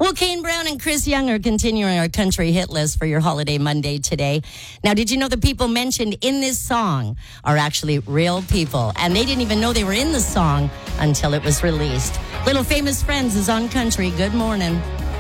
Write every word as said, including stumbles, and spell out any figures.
Well, Kane Brown and Chris Young are continuing our country hit list for your holiday Monday today. Now, did you know the people mentioned in this song are actually real people? And they didn't even know they were in the song until it was released. Little Famous Friends is on country. Good morning.